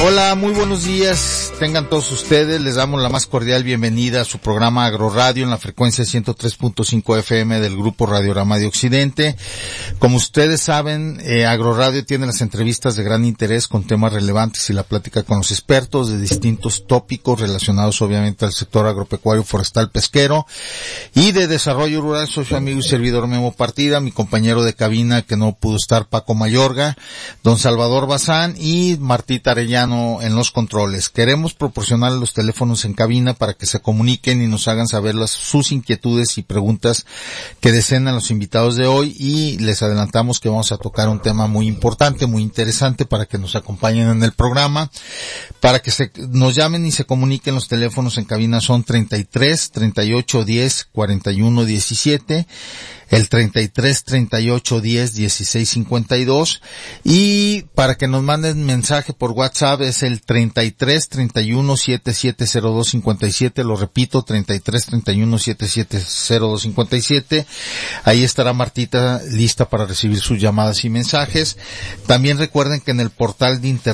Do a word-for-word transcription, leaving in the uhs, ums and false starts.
Hola, muy buenos días, tengan todos ustedes, les damos la más cordial bienvenida a su programa Agroradio en la frecuencia ciento tres punto cinco F M del Grupo Radiorama de Occidente. Como ustedes saben, eh, Agroradio tiene las entrevistas de gran interés con temas relevantes y la plática con los expertos de distintos tópicos relacionados obviamente al sector agropecuario, forestal, pesquero y de desarrollo rural. Soy su amigo y servidor Memo Partida, mi compañero de cabina que no pudo estar, Paco Mayorga, don Salvador Bazán y Martita Arellano en los controles. Queremos proporcionar los teléfonos en cabina para que se comuniquen y nos hagan saber las, sus inquietudes y preguntas que deseen a los invitados de hoy, y les adelantamos que vamos a tocar un tema muy importante, muy interesante, para que nos acompañen en el programa. Para que se, nos llamen y se comuniquen, los teléfonos en cabina son treinta y tres, treinta y ocho, diez, cuarenta y uno, diecisiete, el treinta y tres, treinta y ocho, diez, dieciséis, cincuenta y dos, y para que nos manden mensaje por WhatsApp es el treinta y tres, treinta y uno, setenta y siete, cero dos, cincuenta y siete, lo repito, treinta y tres, treinta y uno, setenta y siete, cero dos, cincuenta y siete. Ahí estará Martita lista para recibir sus llamadas y mensajes. También recuerden que en el portal de internet